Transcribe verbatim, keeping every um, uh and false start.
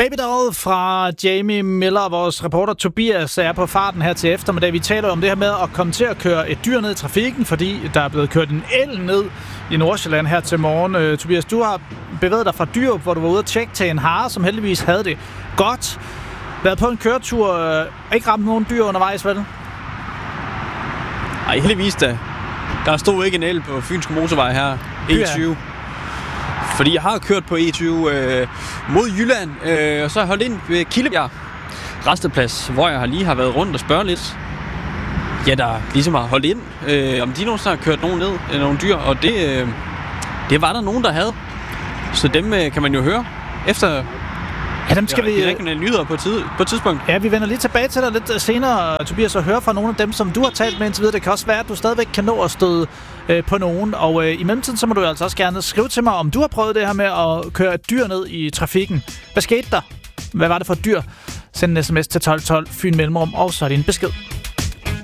Baby Doll fra Jamie Miller. Vores reporter Tobias er på farten her til eftermiddag. Vi taler om det her med at komme til at køre et dyr ned i trafikken, fordi der er blevet kørt en el ned i Nordsjælland her til morgen. Uh, Tobias, du har bevæget dig fra Dyrup, hvor du var ude at tjekke til en hare, som heldigvis havde det godt. Været på en køretur, uh, ikke ramt nogen dyr undervejs, vel? Ej, heldigvis da. Der stod ikke en el på Fynske Motorvej her, E tyve. Fordi jeg har kørt på E tyve øh, mod Jylland, øh, og så har jeg holdt ind ved Kildebjerg resteplads, hvor jeg lige har været rundt og spørget lidt. Ja, der ligesom har holdt ind, øh, om de nogensinde har kørt nogen ned, øh, nogle dyr, og det, øh, det var der nogen, der havde. Så dem øh, kan man jo høre efter. Ja, dem skal ja, vi... De regionale nyheder på, tid, på et tidspunkt. Ja, vi vender lige tilbage til dig lidt senere, Tobias, og høre fra nogle af dem, som du har talt med indtil videre. Det kan også være, at du stadigvæk kan nå at støde øh, på nogen. Og øh, i mellemtiden, så må du altså også gerne skrive til mig, om du har prøvet det her med at køre et dyr ned i trafikken. Hvad skete der? Hvad var det for et dyr? Send en sms til tolv tolv, Fyn Mellemrum, og så er din besked.